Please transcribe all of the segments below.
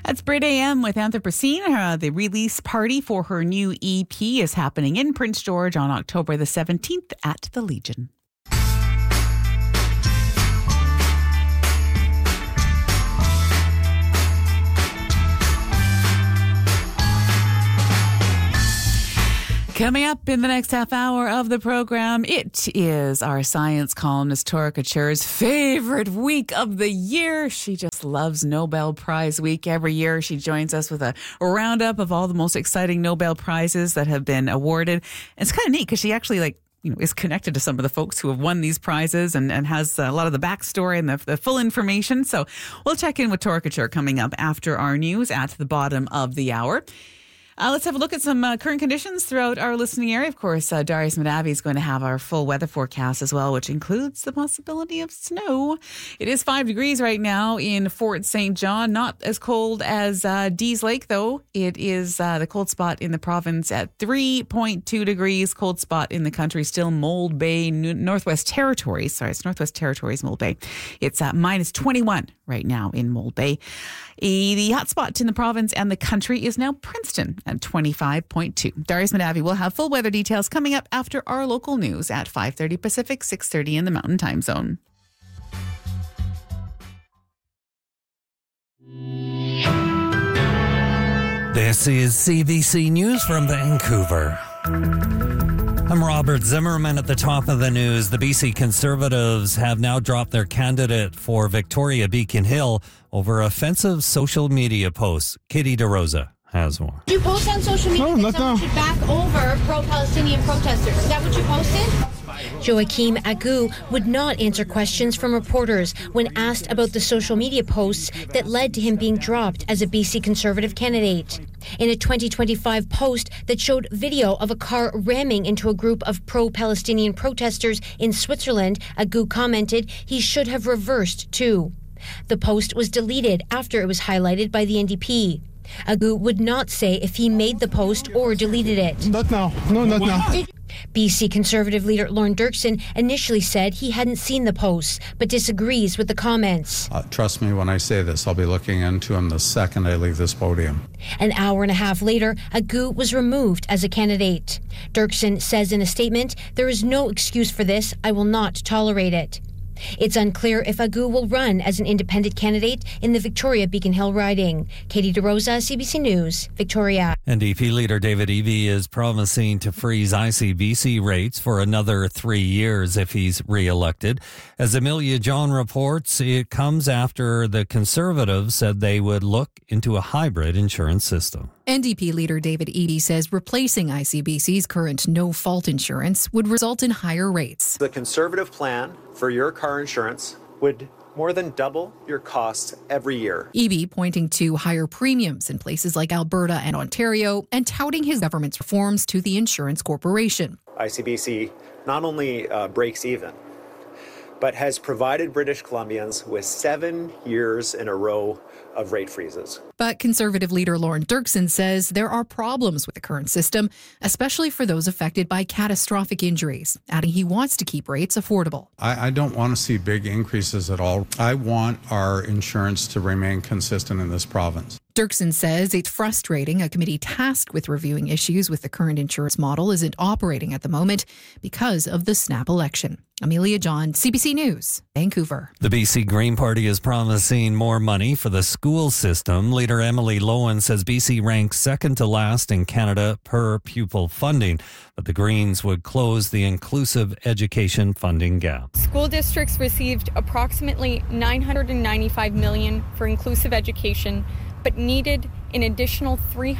That's Brit AM with Anthropocene. The release party for her new EP is happening in Prince George on October the 17th at the Legion. Coming up in the next half hour of the program, it is our science columnist Torka Chur's favorite week of the year. She just loves Nobel Prize Week. Every year she joins us with a roundup of all the most exciting Nobel Prizes that have been awarded. And it's kind of neat because she actually is connected to some of the folks who have won these prizes and has a lot of the backstory and the full information. So we'll check in with Torka Chur coming up after our news at the bottom of the hour. Let's have a look at some current conditions throughout our listening area. Of course, Darius Madavi is going to have our full weather forecast as well, which includes the possibility of snow. It is 5 degrees right now in Fort St. John. Not as cold as Dees Lake, though. It is the cold spot in the province at 3.2 degrees. Cold spot in the country still Mold Bay, Northwest Territories. Sorry, it's Northwest Territories, Mold Bay. It's minus 21 right now in Mold Bay. The hot spot in the province and the country is now Princeton at 25.2. Darius Madavi will have full weather details coming up after our local news at 5:30 Pacific, 6:30 in the Mountain Time Zone. This is CBC News from Vancouver. I'm Robert Zimmerman at the top of the news. The BC Conservatives have now dropped their candidate for Victoria Beacon Hill over offensive social media posts. Katie DeRosa has more. You post on social media that someone should back over pro-Palestinian protesters. Is that what you posted? Joachim Agu would not answer questions from reporters when asked about the social media posts that led to him being dropped as a BC Conservative candidate. In a 2025 post that showed video of a car ramming into a group of pro-Palestinian protesters in Switzerland, Agu commented he should have reversed too. The post was deleted after it was highlighted by the NDP. Agu would not say if he made the post or deleted it. Not now. No, not now. BC Conservative leader Lorne Dirksen initially said he hadn't seen the posts, but disagrees with the comments. Trust me when I say this, I'll be looking into him the second I leave this podium. An hour and a half later, Agu was removed as a candidate. Dirksen says in a statement, "There is no excuse for this. I will not tolerate it." It's unclear if Agu will run as an independent candidate in the Victoria Beacon Hill riding. Katie DeRosa, CBC News, Victoria. NDP leader David Eby is promising to freeze ICBC rates for another 3 years if he's re-elected. As Amelia John reports, it comes after the Conservatives said they would look into a hybrid insurance system. NDP leader David Eby says replacing ICBC's current no-fault insurance would result in higher rates. The Conservative plan for your car insurance would more than double your costs every year. Eby pointing to higher premiums in places like Alberta and Ontario and touting his government's reforms to the insurance corporation. ICBC not only breaks even, but has provided British Columbians with 7 years in a row of rate freezes. But Conservative leader Lorne Dirksen says there are problems with the current system, especially for those affected by catastrophic injuries, adding he wants to keep rates affordable. I don't want to see big increases at all. I want our insurance to remain consistent in this province. Dirksen says it's frustrating a committee tasked with reviewing issues with the current insurance model isn't operating at the moment because of the snap election. Amelia John, CBC News, Vancouver. The BC Green Party is promising more money for the school system. Leader Emily Lowen says BC ranks second to last in Canada per pupil funding, but the Greens would close the inclusive education funding gap. School districts received approximately $995 million for inclusive education, but needed an additional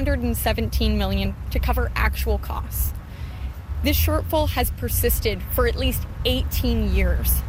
$317 million to cover actual costs. This shortfall has persisted for at least 18 years.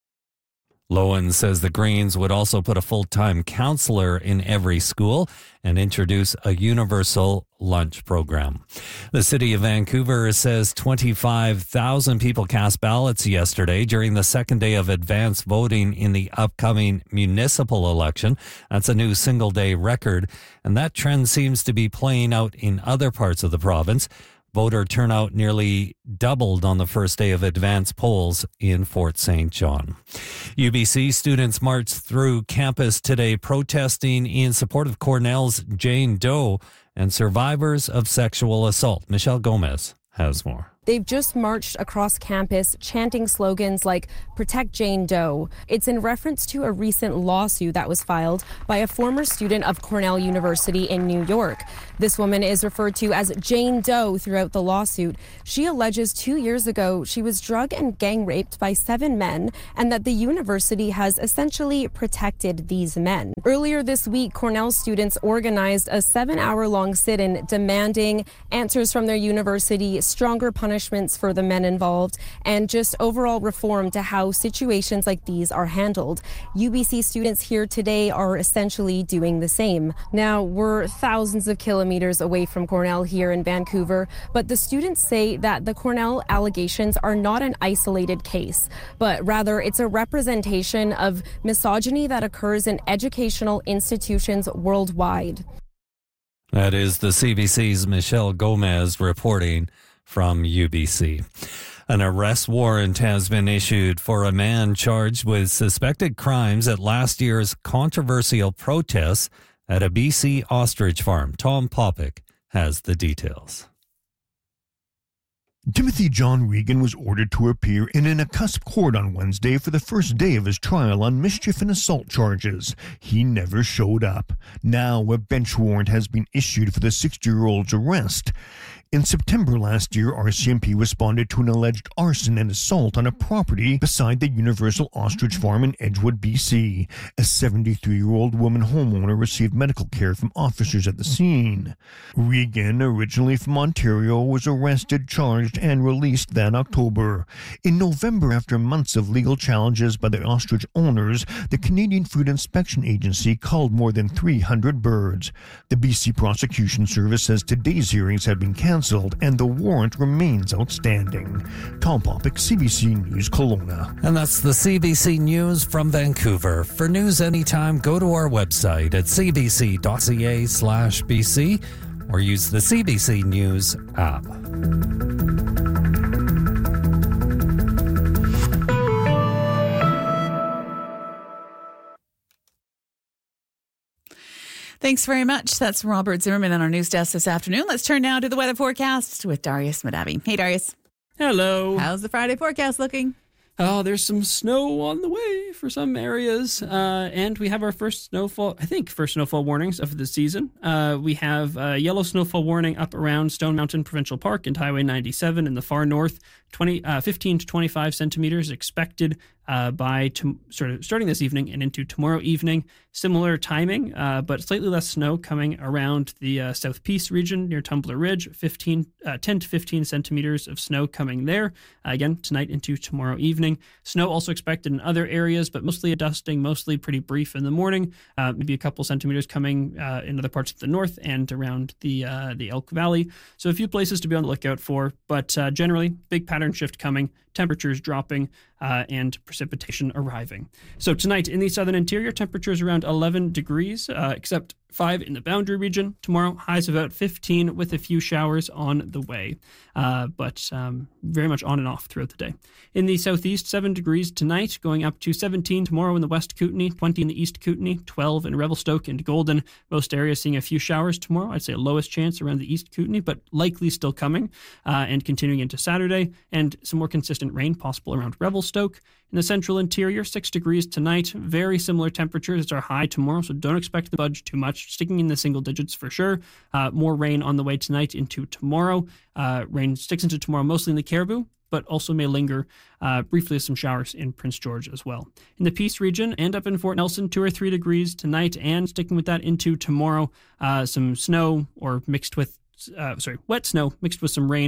Lowen says the Greens would also put a full-time counselor in every school and introduce a universal lunch program. The city of Vancouver says 25,000 people cast ballots yesterday during the second day of advance voting in the upcoming municipal election. That's a new single-day record, and that trend seems to be playing out in other parts of the province. Voter turnout nearly doubled on the first day of advanced polls in Fort St. John. UBC students marched through campus today protesting in support of Cornell's Jane Doe and survivors of sexual assault. Michelle Gomez has more. They've just marched across campus chanting slogans like "Protect Jane Doe." It's in reference to a recent lawsuit that was filed by a former student of Cornell University in New York. This woman is referred to as Jane Doe throughout the lawsuit. She alleges 2 years ago she was drug and gang raped by 7 men and that the university has essentially protected these men. Earlier this week, Cornell students organized a 7-hour-long sit-in demanding answers from their university, stronger punishments for the men involved, and just overall reform to how situations like these are handled. UBC students here today are essentially doing the same. Now, we're thousands of kilometers away from Cornell here in Vancouver, but the students say that the Cornell allegations are not an isolated case, but rather it's a representation of misogyny that occurs in educational institutions worldwide. That is the CBC's Michelle Gomez reporting from UBC. An arrest warrant has been issued for a man charged with suspected crimes at last year's controversial protests at a BC ostrich farm. Tom Popick has the details. Timothy John Regan was ordered to appear in an Akusp court on Wednesday for the first day of his trial on mischief and assault charges. He never showed up. Now a bench warrant has been issued for the 60-year-old's arrest. In September last year, RCMP responded to an alleged arson and assault on a property beside the Universal Ostrich Farm in Edgewood, BC. A 73-year-old woman homeowner received medical care from officers at the scene. Regan, originally from Ontario, was arrested, charged, and released that October. In November, after months of legal challenges by the ostrich owners, the Canadian Food Inspection Agency culled more than 300 birds. The BC Prosecution Service says today's hearings have been cancelled and the warrant remains outstanding. Tom Popick, CBC News, Kelowna. And that's the CBC News from Vancouver. For news anytime, go to our website at cbc.ca/BC or use the CBC News app. Thanks very much. That's Robert Zimmerman on our news desk this afternoon. Let's turn now to the weather forecast with Darius Madabi. Hey, Darius. Hello. How's the Friday forecast looking? Oh, there's some snow on the way for some areas. And we have our first snowfall warnings of the season. We have a yellow snowfall warning up around Stone Mountain Provincial Park and Highway 97 in the far north. 15 to 25 centimeters expected starting this evening and into tomorrow evening. Similar timing, but slightly less snow coming around the South Peace region near Tumbler Ridge. 10 to 15 centimeters of snow coming there. Again, tonight into tomorrow evening. Snow also expected in other areas, but mostly a dusting, mostly pretty brief in the morning. Maybe a couple centimeters coming in other parts of the north and around the Elk Valley. So a few places to be on the lookout for, but generally, big pattern shift coming, temperatures dropping, and precipitation arriving. So tonight in the southern interior, temperatures around 11 degrees, except 5 in the Boundary region. Tomorrow, highs about 15 with a few showers on the way, but very much on and off throughout the day. In the southeast, 7 degrees tonight, going up to 17 tomorrow in the West Kootenay, 20 in the East Kootenay, 12 in Revelstoke and Golden. Most areas seeing a few showers tomorrow. I'd say lowest chance around the East Kootenay, but likely still coming and continuing into Saturday, and some more consistent rain possible around Revelstoke. In the central interior, 6 degrees tonight. Very similar temperatures as our high tomorrow, so don't expect the budge too much. Sticking in the single digits for sure. More rain on the way tonight into tomorrow. Rain sticks into tomorrow mostly in the Caribou, but also may linger briefly with some showers in Prince George as well. In the Peace region and up in Fort Nelson, 2 or 3 degrees tonight, and sticking with that into tomorrow. Some snow or mixed with wet snow mixed with some rain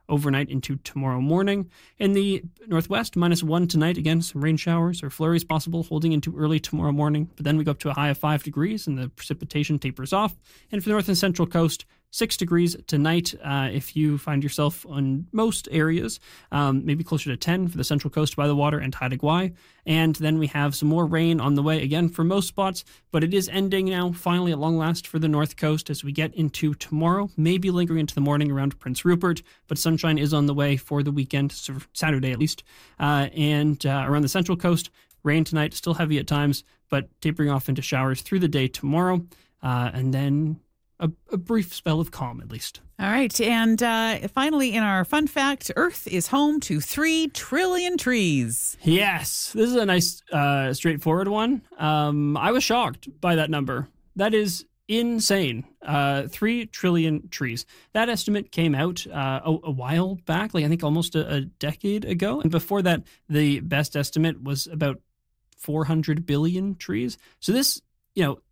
overnight into tomorrow morning. In the northwest, -1 tonight. Again, some rain showers or flurries possible, holding into early tomorrow morning. But then we go up to a high of 5 degrees and the precipitation tapers off. And for the north and central coast, 6 degrees tonight if you find yourself on most areas, maybe closer to 10 for the central coast by the water and Haida Gwaii. And then we have some more rain on the way again for most spots, but it is ending now, finally at long last for the north coast as we get into tomorrow, maybe lingering into the morning around Prince Rupert, but sunshine is on the way for the weekend, so Saturday at least. And around the central coast, rain tonight, still heavy at times, but tapering off into showers through the day tomorrow. And then a brief spell of calm, at least. All right. And finally, in our fun fact, Earth is home to 3 trillion trees. Yes. This is a nice, straightforward one. I was shocked by that number. That is insane. 3 trillion trees. That estimate came out a while back, like I think almost a decade ago. And before that, the best estimate was about 400 billion trees. So this,